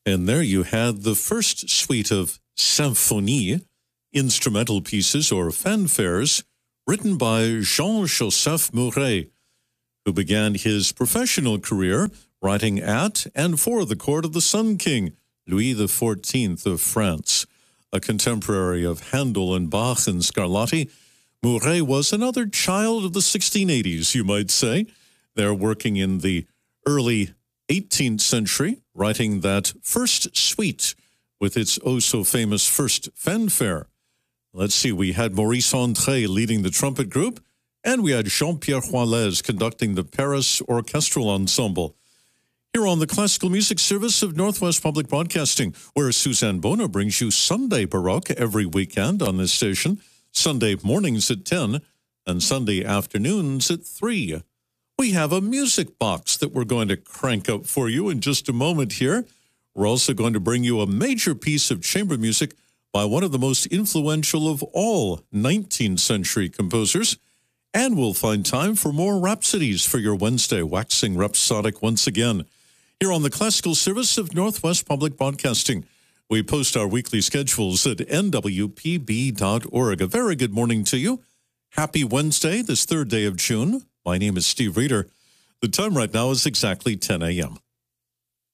And there you had the first suite of symphonie, instrumental pieces or fanfares, written by Jean-Joseph Mouret, who began his professional career writing at and for the court of the Sun King, Louis XIV of France. A contemporary of Handel and Bach and Scarlatti, Mouret was another child of the 1680s, you might say. They're working in the early 18th century, writing that first suite with its oh-so-famous first fanfare. Let's see, we had Maurice André leading the trumpet group, and we had Jean-Pierre Juarez conducting the Paris Orchestral Ensemble. Here on the Classical Music Service of Northwest Public Broadcasting, where Suzanne Bona brings you Sunday Baroque every weekend on this station, Sunday mornings at 10 and Sunday afternoons at 3. We have a music box that we're going to crank up for you in just a moment here. We're also going to bring you a major piece of chamber music by one of the most influential of all 19th century composers. And we'll find time for more rhapsodies for your Wednesday, waxing rhapsodic once again. Here on the Classical Service of Northwest Public Broadcasting, we post our weekly schedules at nwpb.org. A very good morning to you. Happy Wednesday, this third day of June. My name is Steve Reeder. The time right now is exactly 10 a.m.